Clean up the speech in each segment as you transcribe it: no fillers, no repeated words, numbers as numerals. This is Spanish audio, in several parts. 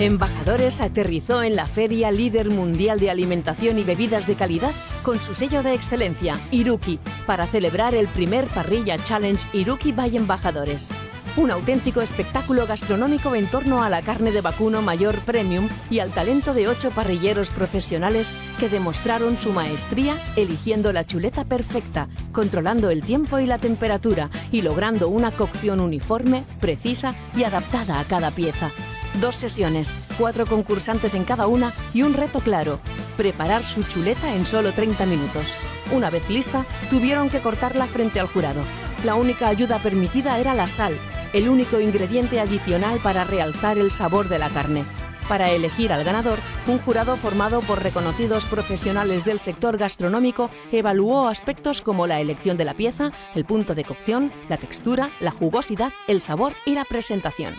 Embajadores aterrizó en la feria líder mundial de alimentación y bebidas de calidad con su sello de excelencia, Iruki, para celebrar el primer Parrilla Challenge Iruki by Embajadores. Un auténtico espectáculo gastronómico en torno a la carne de vacuno mayor premium y al talento de 8 parrilleros profesionales que demostraron su maestría eligiendo la chuleta perfecta, controlando el tiempo y la temperatura y logrando una cocción uniforme, precisa y adaptada a cada pieza. 2 sesiones, 4 concursantes en cada una y un reto claro: preparar su chuleta en solo 30 minutos. Una vez lista, tuvieron que cortarla frente al jurado. La única ayuda permitida era la sal, el único ingrediente adicional para realzar el sabor de la carne. Para elegir al ganador, un jurado formado por reconocidos profesionales del sector gastronómico evaluó aspectos como la elección de la pieza, el punto de cocción, la textura, la jugosidad, el sabor y la presentación.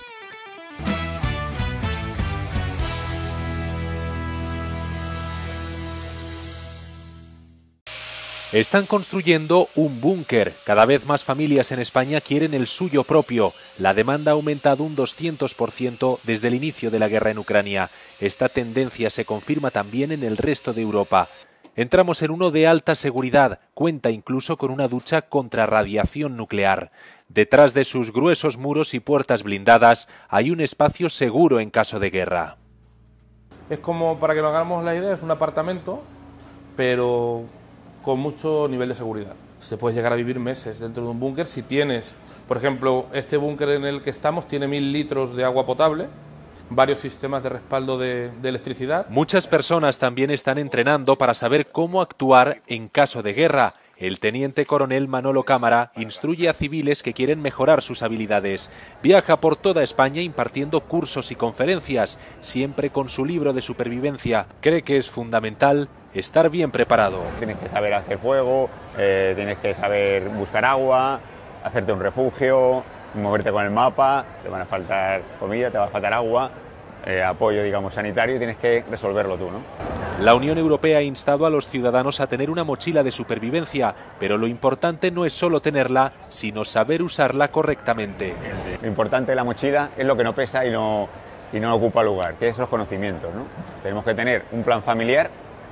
Están construyendo un búnker. Cada vez más familias en España quieren el suyo propio. La demanda ha aumentado un 200% desde el inicio de la guerra en Ucrania. Esta tendencia se confirma también en el resto de Europa. Entramos en uno de alta seguridad. Cuenta incluso con una ducha contra radiación nuclear. Detrás de sus gruesos muros y puertas blindadas hay un espacio seguro en caso de guerra. Es como, para que nos hagamos la idea, es un apartamento, pero con mucho nivel de seguridad. Se puede llegar a vivir meses dentro de un búnker si tienes, por ejemplo, este búnker en el que estamos tiene 1000 litros de agua potable, varios sistemas de respaldo de electricidad. Muchas personas también están entrenando para saber cómo actuar en caso de guerra. El teniente coronel Manolo Cámara instruye a civiles que quieren mejorar sus habilidades. Viaja por toda España impartiendo cursos y conferencias, siempre con su libro de supervivencia. Cree que es fundamental estar bien preparado. Tienes que saber hacer fuego, tienes que saber buscar agua, hacerte un refugio, moverte con el mapa, te van a faltar comida, te va a faltar agua, apoyo, digamos, sanitario, y tienes que resolverlo tú, ¿no? La Unión Europea ha instado a los ciudadanos a tener una mochila de supervivencia, pero lo importante no es solo tenerla, sino saber usarla correctamente. Lo importante de la mochila es lo que no pesa y no ocupa lugar, que es los conocimientos, ¿no? Tenemos que tener un plan familiar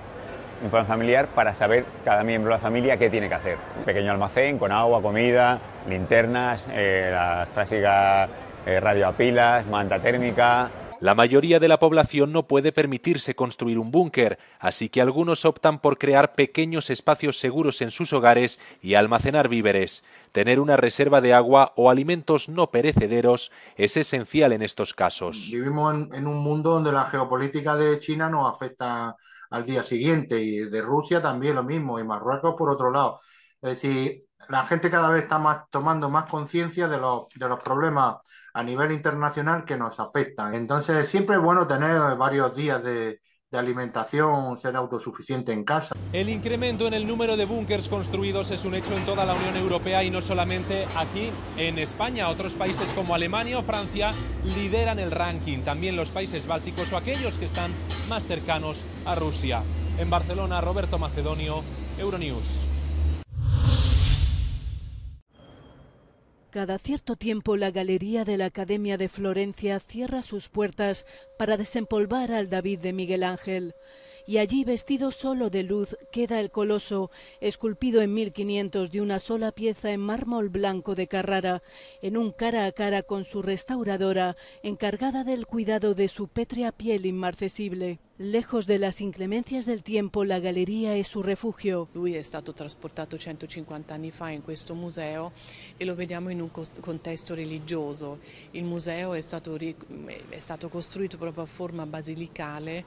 para saber cada miembro de la familia qué tiene que hacer. Un pequeño almacén con agua, comida, linternas, las clásicas radio a pilas, manta térmica. La mayoría de la población no puede permitirse construir un búnker, así que algunos optan por crear pequeños espacios seguros en sus hogares y almacenar víveres. Tener una reserva de agua o alimentos no perecederos es esencial en estos casos. Vivimos en un mundo donde la geopolítica de China nos afecta al día siguiente, y de Rusia también lo mismo, y Marruecos por otro lado. Es decir, la gente cada vez está tomando más conciencia de los problemas a nivel internacional que nos afectan. Entonces siempre es bueno tener varios días de alimentación, ser autosuficiente en casa. El incremento en el número de búnkers construidos es un hecho en toda la Unión Europea y no solamente aquí en España. Otros países como Alemania o Francia lideran el ranking, también los países bálticos o aquellos que están más cercanos a Rusia. En Barcelona, Roberto Macedonio, Euronews. Cada cierto tiempo la galería de la Academia de Florencia cierra sus puertas para desempolvar al David de Miguel Ángel. Y allí, vestido solo de luz, queda el coloso, esculpido en 1500 de una sola pieza en mármol blanco de Carrara, en un cara a cara con su restauradora, encargada del cuidado de su pétrea piel inmarcesible. Lejos de las inclemencias del tiempo, la galleria è su refugio. Lui è stato trasportato 150 anni fa in questo museo e lo vediamo in un contesto religioso. Il museo è stato costruito proprio a forma basilicale